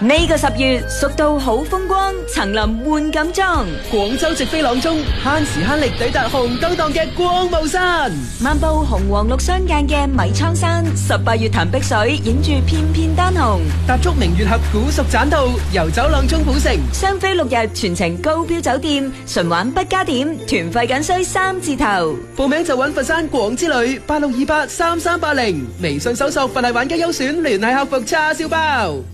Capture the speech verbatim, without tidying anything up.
呢個十月，蜀道好風光，層林換錦裝。 廣州直飛朗中，慳時慳力抵達紅燈檔嘅光霧山。 漫步紅黃綠相間嘅米倉山，十八月潭碧水，影住片片丹紅。 踏足明月峽古蜀棧道，遊走朗中古城。 雙飛六日，全程高標酒店，純玩不加點，團費僅需三字頭。 報名就揾佛山廣之旅，八六二八三三八零，微信搜索佛系玩家優選，聯繫客服叉燒包。